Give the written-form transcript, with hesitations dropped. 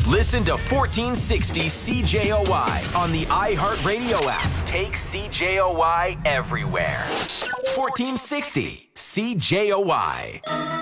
Listen to 1460 CJOY on the iHeartRadio app. Take CJOY everywhere. 1460 CJOY.